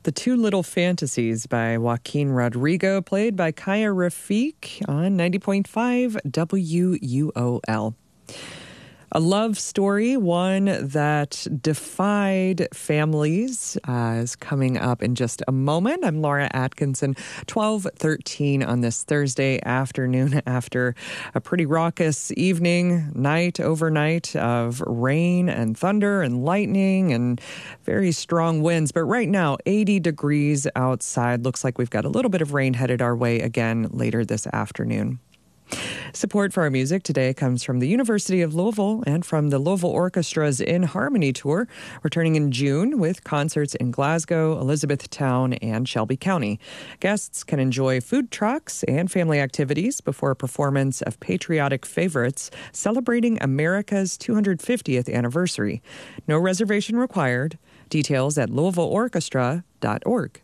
The Two Little Fantasies by Joaquin Rodrigo, played by Kaya Rafik on 90.5 WUOL. A love story, one that defied families, is coming up in just a moment. I'm Laura Atkinson, 12:13 on this Thursday afternoon after a pretty raucous overnight of rain and thunder and lightning and very strong winds. But right now, 80 degrees outside. Looks like we've got a little bit of rain headed our way again later this afternoon. Support for our music today comes from the University of Louisville and from the Louisville Orchestra's In Harmony Tour, returning in June with concerts in Glasgow, Elizabethtown, and Shelby County. Guests can enjoy food trucks and family activities before a performance of patriotic favorites celebrating America's 250th anniversary. No reservation required. Details at louisvilleorchestra.org.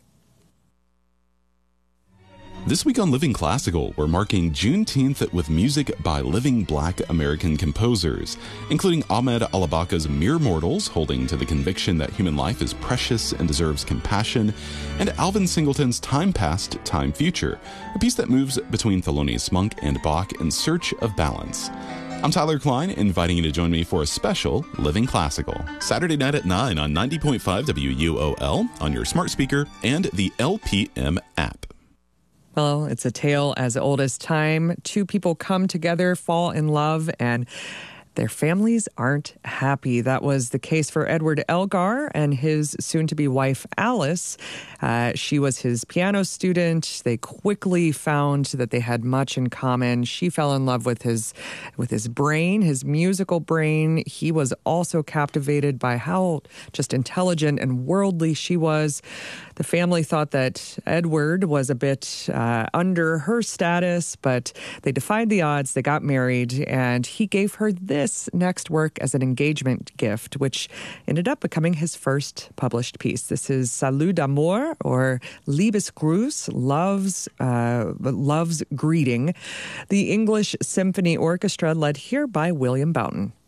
This week on Living Classical, we're marking Juneteenth with music by living Black American composers, including Ahmed Alabaka's Mere Mortals, holding to the conviction that human life is precious and deserves compassion, and Alvin Singleton's Time Past, Time Future, a piece that moves between Thelonious Monk and Bach in search of balance. I'm Tyler Klein, inviting you to join me for a special Living Classical, Saturday night at 9 on 90.5 WUOL, on your smart speaker and the LPM app. Well, it's a tale as old as time. Two people come together, fall in love, and their families aren't happy. That was the case for Edward Elgar and his soon-to-be wife, Alice. She was his piano student. They quickly found that they had much in common. She fell in love with his brain, his musical brain. He was also captivated by how just intelligent and worldly she was. The family thought that Edward was a bit under her status, but they defied the odds. They got married, and he gave her this next work as an engagement gift, which ended up becoming his first published piece. This is Salut d'amour, or Liebesgruß, love's greeting. The English Symphony Orchestra, led here by William Boughton.